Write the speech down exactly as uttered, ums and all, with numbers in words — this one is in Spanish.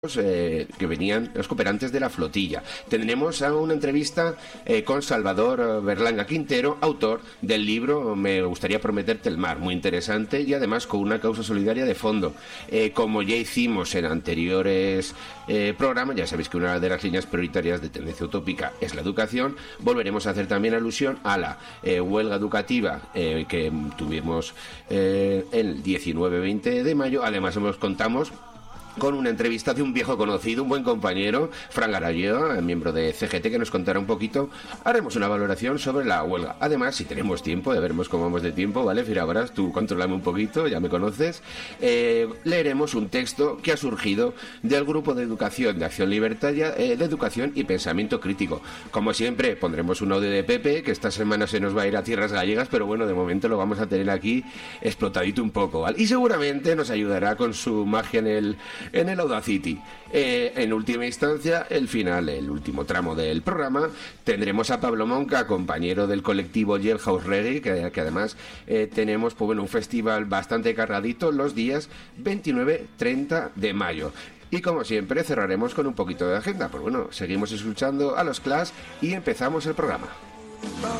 Eh, que venían los cooperantes de la flotilla. Tendremos a una entrevista eh, con Salvador Berlanga Quintero, autor del libro Me gustaría prometerte el mar, muy interesante y además con una causa solidaria de fondo. Eh, como ya hicimos en anteriores eh, programas, ya sabéis que una de las líneas prioritarias de Tendencia Utópica es la educación. Volveremos a hacer también alusión a la eh, huelga educativa eh, que tuvimos eh, el diecinueve veinte de mayo. Además nos contamos con una entrevista de un viejo conocido, un buen compañero, Fran Garayó, miembro de C G T, que nos contará un poquito. Haremos una valoración sobre la huelga. Además, si tenemos tiempo, ya veremos cómo vamos de tiempo, ¿vale? Firabaras, tú controlame un poquito, ya me conoces. Eh, leeremos un texto que ha surgido del grupo de educación de Acción Libertaria, eh, de Educación y Pensamiento Crítico. Como siempre, pondremos un audio de Pepe, que esta semana se nos va a ir a tierras gallegas, pero bueno, de momento lo vamos a tener aquí explotadito un poco, ¿vale? Y seguramente nos ayudará con su magia en el en el Audacity. Eh, en última instancia, el final, el último tramo del programa, tendremos a Pablo Monca, compañero del colectivo Jailhouse Reggae, que, que además eh, tenemos pues, bueno, un festival bastante cargadito los días veintinueve treinta de mayo. Y como siempre cerraremos con un poquito de agenda. Pues bueno, seguimos escuchando a los Clash y empezamos el programa.